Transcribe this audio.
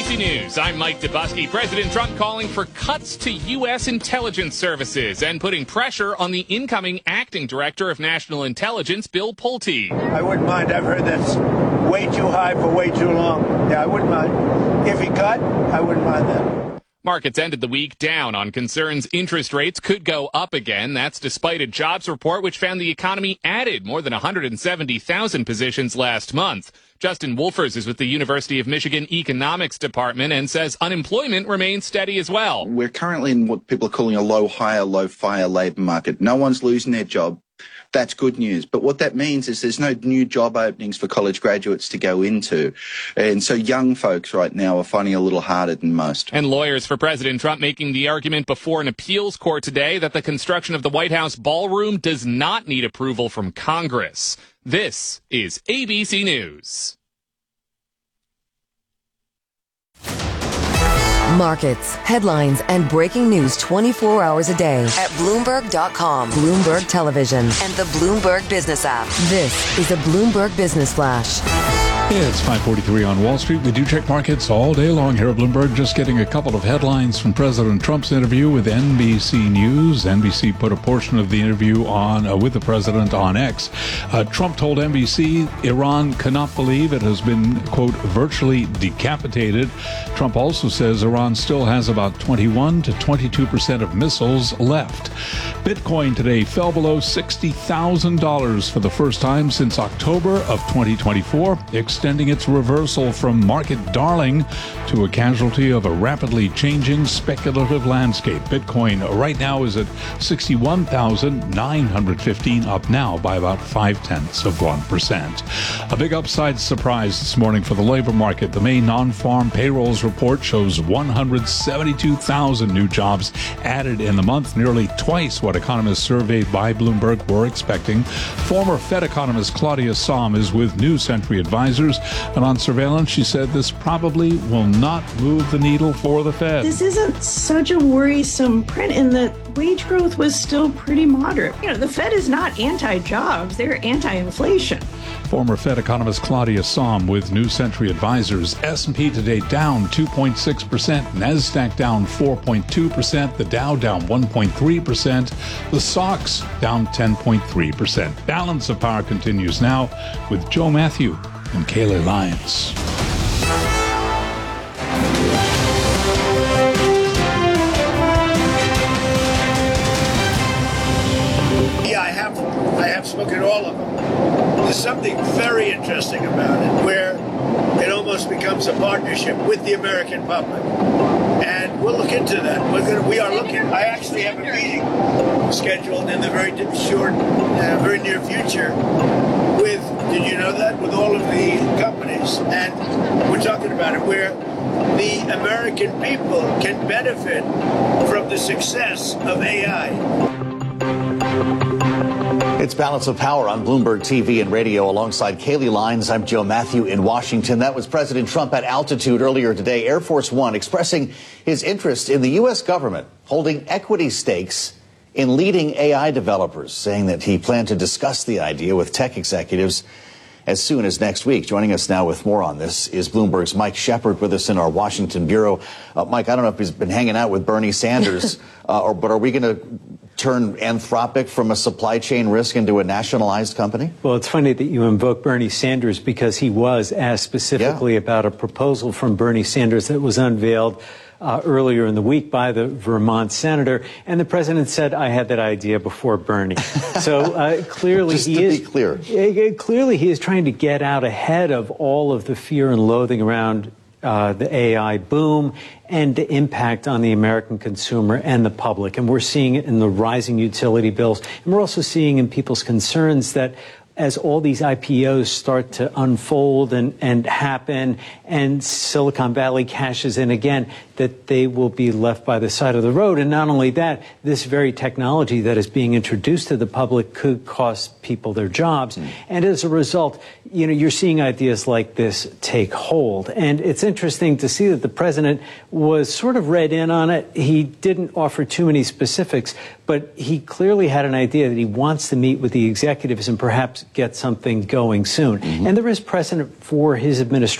ABC News, I'm Mike Dubusky. President Trump calling for cuts to U.S. intelligence services and putting pressure on the incoming acting director of national intelligence, Bill Pulte. I wouldn't mind. I've heard that's way too high for way too long. Yeah, I wouldn't mind. If he cut, I wouldn't mind that. Markets ended the week down on concerns interest rates could go up again. That's despite a jobs report which found the economy added more than 170,000 positions last month. Justin Wolfers is with the University of Michigan Economics Department and says unemployment remains steady as well. We're currently in what people are calling a low hire, low fire labor market. No one's losing their job. That's good news. But what that means is there's no new job openings for college graduates to go into. And so young folks right now are finding it a little harder than most. And lawyers for President Trump making the argument before an appeals court today that the construction of the White House ballroom does not need approval from Congress. This is ABC News. Markets, headlines, and breaking news 24 hours a day at Bloomberg.com, Bloomberg Television, and the Bloomberg Business app. This is a Bloomberg Business Flash. It's 5:43 on Wall Street. We do check markets all day long here at Bloomberg. Just getting a couple of headlines from President Trump's interview with NBC News. NBC put a portion of the interview on with the president on X. Trump told NBC Iran cannot believe it has been, quote, virtually decapitated. Trump also says Iran still has about 21 to 22% of missiles left. Bitcoin today fell below $60,000 for the first time since October of 2024, extending its reversal from market darling to a casualty of a rapidly changing speculative landscape. Bitcoin right now is at 61,915, up now by about 0.5%. A big upside surprise this morning for the labor market. The May non-farm payrolls report shows 172,000 new jobs added in the month, nearly twice what economists surveyed by Bloomberg were expecting. Former Fed economist Claudia Sahm is with New Century Advisors, and on surveillance she said this probably will not move the needle for the Fed. This isn't such a worrisome print in that wage growth was still pretty moderate. You know, the Fed is not anti-jobs, they're anti-inflation. Former Fed economist Claudia Sahm with New Century Advisors. S&P today down 2.6%, NASDAQ down 4.2%, the Dow down 1.3%, the SOX down 10.3%. Balance of Power continues now with Joe Matthew and Kayla Lyons. Yeah, I have spoken to all of them. There's something very interesting about it, where it almost becomes a partnership with the American public. And we'll look into that. We are looking. I actually have a meeting scheduled in the very near future with, did you know that, with all of the companies. And we're talking about it, where the American people can benefit from the success of AI. It's Balance of Power on Bloomberg TV and radio alongside Kaylee Lyons. I'm Joe Matthew in Washington. That was President Trump at altitude earlier today. Air Force One expressing his interest in the U.S. government holding equity stakes in leading AI developers, saying that he planned to discuss the idea with tech executives as soon as next week. Joining us now with more on this is Bloomberg's Mike Shepard with us in our Washington bureau. Mike, I don't know if he's been hanging out with Bernie Sanders, but are we going to turn Anthropic from a supply chain risk into a nationalized company? Well, it's funny that you invoke Bernie Sanders because he was asked specifically about a proposal from Bernie Sanders that was unveiled earlier in the week by the Vermont senator, and the president said, I had that idea before Bernie. So clearly clearly he is trying to get out ahead of all of the fear and loathing around the AI boom and the impact on the American consumer and the public. And we're seeing it in the rising utility bills. And we're also seeing in people's concerns that as all these IPOs start to unfold and happen, and Silicon Valley cashes in again, that they will be left by the side of the road. And not only that, this very technology that is being introduced to the public could cost people their jobs. And as a result, you know, you're seeing ideas like this take hold. And it's interesting to see that the president was sort of read in on it. He didn't offer too many specifics, but he clearly had an idea that he wants to meet with the executives and perhaps get something going soon. And there is precedent for his administration